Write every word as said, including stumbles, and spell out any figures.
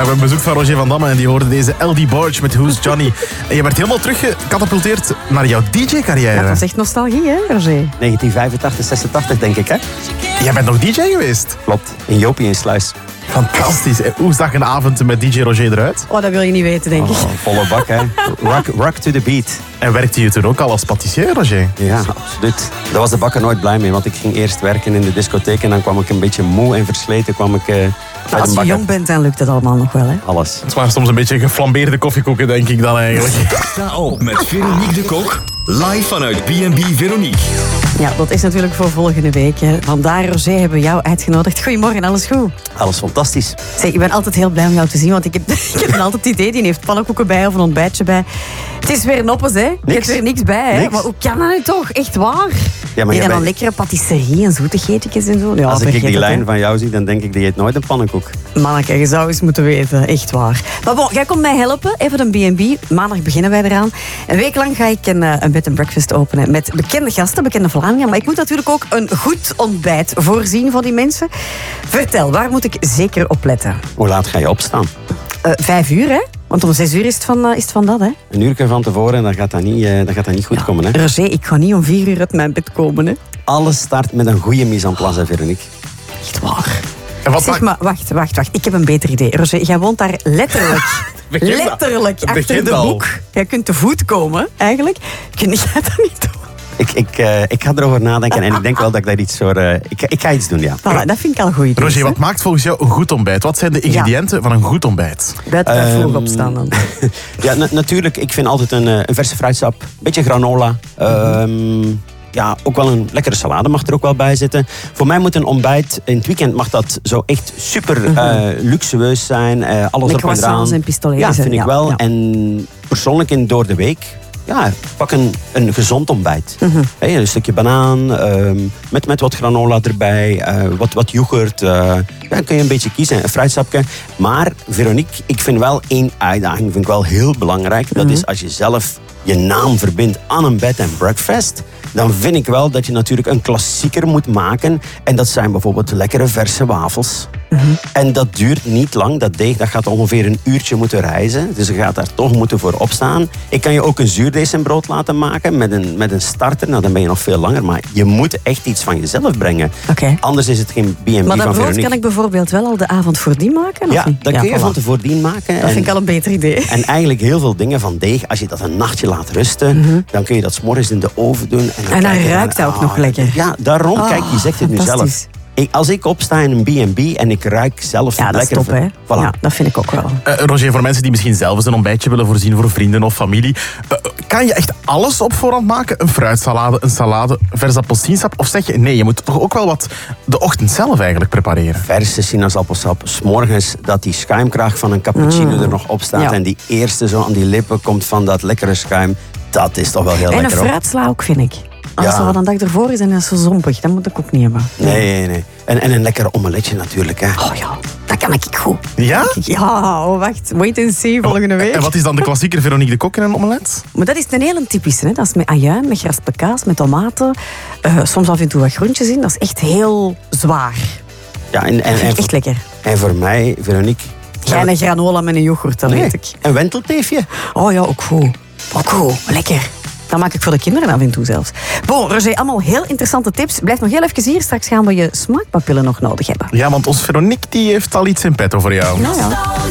hebben een bezoek van Roger van Damme en die hoorde deze L D Barge met Who's Johnny. En je werd helemaal teruggecatapulteerd naar jouw D J-carrière. Ja, dat is echt nostalgie, hè, Roger? negentien vijfentachtig, zesentachtig denk ik, hè? Jij bent nog D J geweest? Klopt, in Jopie in Sluis. Fantastisch. En hoe zag een avond met D J Roger eruit? Oh, dat wil je niet weten, denk ik. Oh, volle bak, hè. Rock, rock to the beat. En werkte je toen ook al als patissier, Roger? Ja, absoluut. Daar was de bakker nooit blij mee, want ik ging eerst werken in de discotheek en dan kwam ik een beetje moe en versleten kwam ik uh, uit Als een je bakker. jong bent, dan lukt het allemaal nog wel, hè? Alles. Het waren soms een beetje geflambeerde koffiekoeken, denk ik dan eigenlijk. Sta op met Veronique de Kok, live vanuit B en B Veronique. Ja, dat is natuurlijk voor volgende week. Hè. Vandaar, Roger, hebben we jou uitgenodigd. Goedemorgen, alles goed? Alles fantastisch. Zeg, ik ben altijd heel blij om jou te zien, want ik heb, ik heb dan altijd het idee, die heeft pannenkoeken bij of een ontbijtje bij. Het is weer noppes, hè? Je hebt er niks bij, hè? Niks. Maar hoe kan dat nu toch? Echt waar? Ja, maar en jij dan bent- lekkere patisserie en zoetigheidjes en zo. Ja, Als ik vergeet die het, lijn hè. van jou zie, dan denk ik, die eet nooit een pannenkoek. Manneke, je zou eens moeten weten. Echt waar. Maar bon, jij komt mij helpen. Even een B en B. Maandag beginnen wij eraan. Een week lang ga ik een, eh, een bed and breakfast openen met bekende gasten, bekende Vlamingen. Maar ik moet natuurlijk ook een goed ontbijt voorzien voor die mensen. Vertel, waar moet ik zeker op letten? Hoe laat ga je opstaan? Eh, vijf uur, hè? Want om zes uur is het van, eh, is het van dat, hè? Een uur van tevoren, dan gaat dat niet, uh, dan gaat dat niet goed komen. Hè? Roger, ik ga niet om vier uur uit mijn bed komen, hè? Alles start met een goede mise en place, hè, Veronique. Echt waar. En wat Zeg maakt- maar, wacht, wacht, wacht. Ik heb een beter idee. Roger, jij woont daar letterlijk, Begint al. letterlijk Het achter begint de al. hoek. Jij kunt te voet komen, eigenlijk. Kun jij dat niet doen? Ik, ik, uh, ik ga erover nadenken en ik denk wel dat ik daar iets voor... Uh, ik, ik ga iets doen, ja. Voilà, dat vind ik al een goed idee. Roger, hè? wat maakt volgens jou een goed ontbijt? Wat zijn de ingrediënten van een goed ontbijt? Buiten daar vroeg Ehm, opstaan dan. Ja, na- natuurlijk, ik vind altijd een, uh, een verse fruitsap, een beetje granola. Ehm, ja, ook wel een lekkere salade mag er ook wel bij zitten. Voor mij moet een ontbijt, in het weekend mag dat zo echt super uh, luxueus zijn. Uh, alles Met op en eraan. croissants en pistolets Ja, en- vind ik ja, wel. ja. En persoonlijk in door de week... Ja, pak een, een gezond ontbijt. Mhm. Hey, een stukje banaan, ehm, met, met wat granola erbij, eh, wat, wat yoghurt. eh, ja, dan kun je een beetje kiezen, een fruitsapje. Maar Veronique, ik vind wel één uitdaging vind ik wel heel belangrijk. Dat Mhm. is als je zelf je naam verbindt aan een bed and breakfast... dan vind ik wel dat je natuurlijk een klassieker moet maken. En dat zijn bijvoorbeeld lekkere verse wafels. Mhm. En dat duurt niet lang. Dat deeg dat gaat ongeveer een uurtje moeten rijzen. Dus je gaat daar toch moeten voor opstaan. Ik kan je ook een zuurdezenbrood laten maken met een, met een starter. Nou, dan ben je nog veel langer. Maar je moet echt iets van jezelf brengen. Oké. Anders is het geen B en B Maar van dat brood Veronique. kan ik bijvoorbeeld wel al de avond voordien maken? Of Ja, niet? dat kun je voilà. van tevoren voordien maken. Dat En- vind ik al een beter idee. En eigenlijk heel veel dingen van deeg, als je dat een nachtje laat rusten, dan kun je dat 's morgens in de oven doen. En dan, En dan kijk je ruikt naar- dat ook nog ah, lekker. Ja, daarom, Ah, kijk, je zegt het nu fantastisch. zelf. Ik, als ik opsta in een B en B en ik ruik zelf Ja, dat is lekker... top, hè? Voilà. Ja, dat vind ik ook wel. Eh, Roger, voor mensen die misschien zelf eens een ontbijtje willen voorzien voor vrienden of familie, eh, kan je echt alles op voorhand maken? Een fruitsalade, een salade, vers appelsiensap? Of zeg je, nee, je moet toch ook wel wat de ochtend zelf eigenlijk prepareren? Verse sinaasappelsap, 's morgens dat die schuimkraag van een cappuccino er nog op staat Ja. en die eerste zo aan die lippen komt van dat lekkere schuim, dat is toch wel heel En een lekker, hoor. fruitsla ook, vind ik. Als Ja. er wat een dag ervoor is en dat is zo zompig, dat moet ik ook niet hebben. Nee, nee, nee. En, en een lekker omeletje natuurlijk, hè. Oh ja, dat kan ik goed. Ja? Ja, oh, wacht. Wait and see volgende week. En wat is dan de klassieker Veronique de Kok in een omelet? Maar dat is een hele typische. Hè? Dat is met ajuin, met geraspte kaas, met tomaten. eh, soms af en toe wat groentjes in. Dat is echt heel zwaar. Ja, en, en, en, Echt lekker. en voor mij, Veronique... Jij een granola met een yoghurt, dat Nee, weet ik. een wentelteefje. Oh ja, ook goed. Ook goed. Lekker. Dat maak ik voor de kinderen af en toe zelfs. Bon, Roger, allemaal heel interessante tips. Blijf nog heel even hier. Straks gaan we je smaakpapillen nog nodig hebben. Ja, want ons Veronique die heeft al iets in petto voor jou. Nou ja.